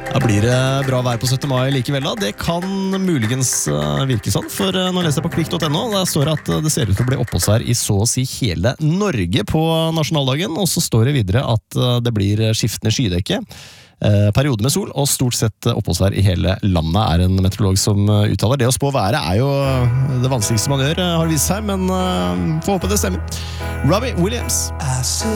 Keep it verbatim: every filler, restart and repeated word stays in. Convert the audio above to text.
Da blir det bra vær på syttende mai likevel da. Det kan muligens virke sånn, for nå leser jeg på kvikk punktum no, der står det at det ser ut til å bli oppholdsvær i så å si hele Norge på nasjonaldagen, og så står det videre at det blir skiftende skydekke, periode med sol, og stort sett oppholdsvær i hele landet, er en meteorolog som uttaler. Det å spå været er jo det vanskeligste man gjør, har det vist seg, men får håpe det stemmer. Robbie Williams.